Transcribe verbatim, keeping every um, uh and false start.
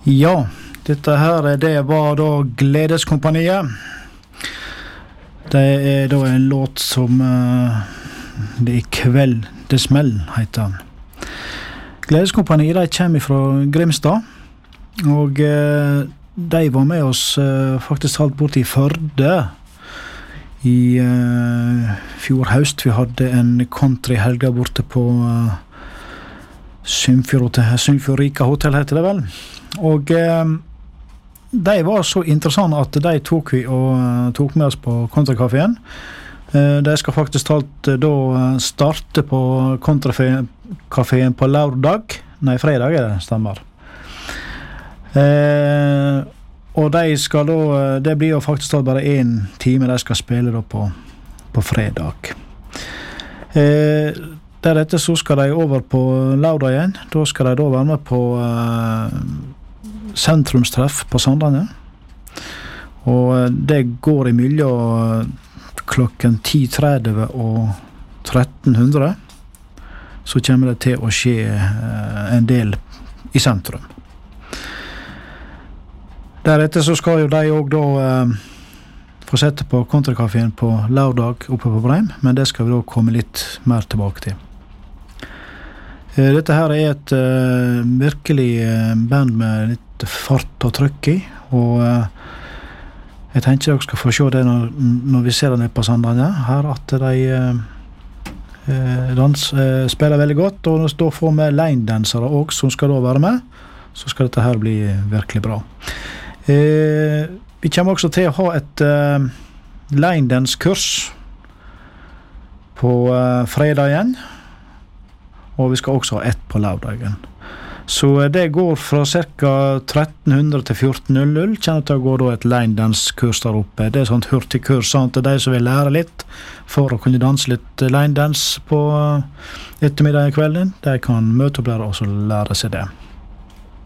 Ja, dette her det var da Gledeskompaniet. Det er da en låt som uh, det i kveld det smell heter den. Gledeskompaniet de kommer fra Grimstad, og uh, de var med oss uh, faktisk halvt bort i Førde i uh, fjor høst. Vi hadde en country-helga borte på uh, Symfjordrika Hotel heter det vel. Og uh, de var så interessante at de tok vi og uh, tok med oss på Kontracaféen. Uh, de skal faktisk talt uh, da starte på Kontracaféen på lørdag. Nei, fredag er det, stemmer. Uh, og de skal da, det blir jo faktisk da bare en time de skal spille da på, på fredag. Uh, deretter så skal de over på lørdag igjen. Da skal de da være med på uh, sentrumstreff på Sandane, og det går i mellom klokken ti tretti og tretten hundre, så kommer det til å skje en del i sentrum. Deretter så skal jo de også da eh, få sette på Kontracaféen på lørdag oppe på Breim, men det skal vi da komme litt mer tilbake til. Dette her er et uh, virkelig uh, band med litt fart og trykk i, og uh, jeg tenker dere skal få se det når, når vi ser det på Sandane her, at de uh, dans, uh, spiller veldig godt, og da får vi line-dansere også som skal da være med, så skal dette her bli virkelig bra. Uh, vi kommer også til å ha et uh, line-dance-kurs på uh, fredagen, og vi skal også ha ett på lørdagen. Så det går fra ca. tretten hundre til fjorten null null, kjenner til å gå da et line-dance-kurs der oppe. Det er sånt hurtigkurs, sånn til de som vil lære litt, for å kunne danse litt line-dance på ettermiddag i kvelden. De kan møte opp der og så lære seg det.